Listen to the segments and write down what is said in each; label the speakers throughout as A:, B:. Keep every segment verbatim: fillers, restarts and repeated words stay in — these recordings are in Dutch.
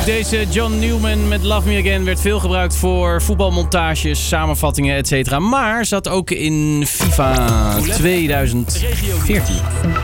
A: Deze John Newman met Love Me Again werd veel gebruikt voor voetbalmontages, samenvattingen, et cetera. Maar zat ook in FIFA tweeduizend veertien.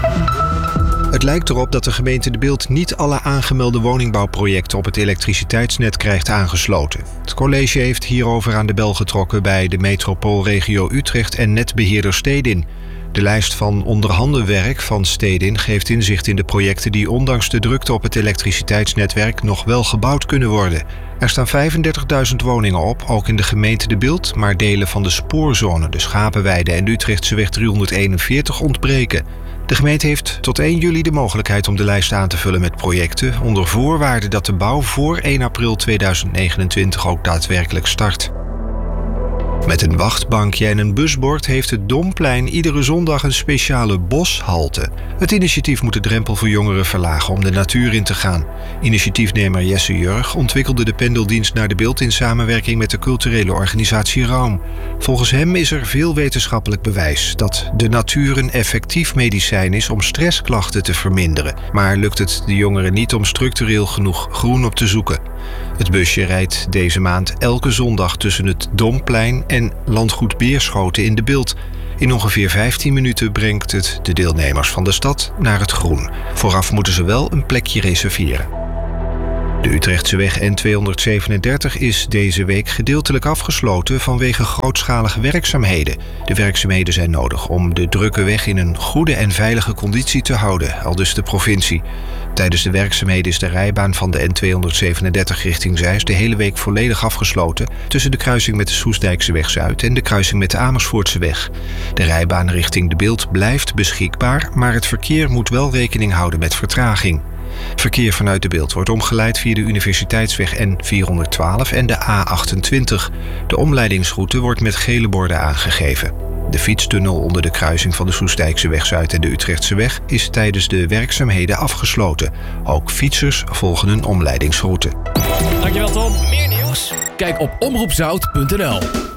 B: Het lijkt erop dat de gemeente De Bilt niet alle aangemelde woningbouwprojecten op het elektriciteitsnet krijgt aangesloten. Het college heeft hierover aan de bel getrokken bij de metropoolregio Utrecht en netbeheerder Stedin. De lijst van onderhandenwerk van Stedin geeft inzicht in de projecten die ondanks de drukte op het elektriciteitsnetwerk nog wel gebouwd kunnen worden. Er staan vijfendertigduizend woningen op, ook in de gemeente De Bilt, maar delen van de spoorzone, de Schapenweide en de Utrechtseweg driehonderdeenenveertig ontbreken. De gemeente heeft tot één juli de mogelijkheid om de lijst aan te vullen met projecten, onder voorwaarde dat de bouw voor één april tweeduizend negenentwintig ook daadwerkelijk start. Met een wachtbankje en een busbord heeft het Domplein iedere zondag een speciale boshalte. Het initiatief moet de drempel voor jongeren verlagen om de natuur in te gaan. Initiatiefnemer Jesse Jurg ontwikkelde de pendeldienst naar De Bilt in samenwerking met de culturele organisatie Raum. Volgens hem is er veel wetenschappelijk bewijs dat de natuur een effectief medicijn is om stressklachten te verminderen. Maar lukt het de jongeren niet om structureel genoeg groen op te zoeken. Het busje rijdt deze maand elke zondag tussen het Domplein en Landgoed Beerschoten in De Bilt. In ongeveer vijftien minuten brengt het de deelnemers van de stad naar het groen. Vooraf moeten ze wel een plekje reserveren. De Utrechtseweg N tweehonderdzevenendertig is deze week gedeeltelijk afgesloten vanwege grootschalige werkzaamheden. De werkzaamheden zijn nodig om de drukke weg in een goede en veilige conditie te houden, aldus de provincie. Tijdens de werkzaamheden is de rijbaan van de N tweehonderdzevenendertig richting Zeist de hele week volledig afgesloten tussen de kruising met de Soestdijkseweg Zuid en de kruising met de Amersfoortseweg. De rijbaan richting De Bilt blijft beschikbaar, maar het verkeer moet wel rekening houden met vertraging. Verkeer vanuit De Bilt wordt omgeleid via de Universiteitsweg N vierhonderdtwaalf en de A achtentwintig. De omleidingsroute wordt met gele borden aangegeven. De fietstunnel onder de kruising van de Soestdijkseweg Zuid en de Utrechtseweg is tijdens de werkzaamheden afgesloten. Ook fietsers volgen een omleidingsroute.
A: Dankjewel, Tom.
C: Meer nieuws? Kijk op omroep zout punt n l.